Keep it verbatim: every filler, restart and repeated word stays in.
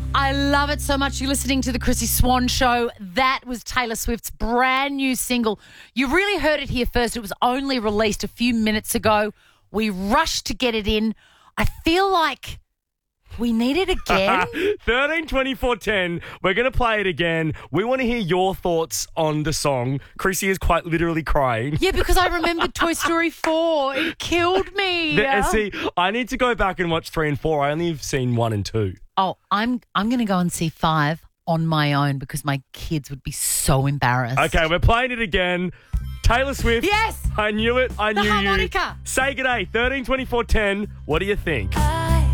I love it so much. You're listening to the Chrissy Swan Show. That was Taylor Swift's brand new single. You really heard it here first. It was only released a few minutes ago. We rushed to get it in. I feel like we need it again. thirteen twenty-four ten. We're going to play it again. We want to hear your thoughts on the song. Chrissy is quite literally crying. Yeah, because I remembered Toy Story four. It killed me. The, uh, see, I need to go back and watch three and four. I only have seen one and two. Oh, I'm I'm going to go and see five on my own because my kids would be so embarrassed. Okay, we're playing it again. Taylor Swift. Yes. I knew it. I The knew harmonica. you. Say g'day. thirteen twenty-four ten. What do you think?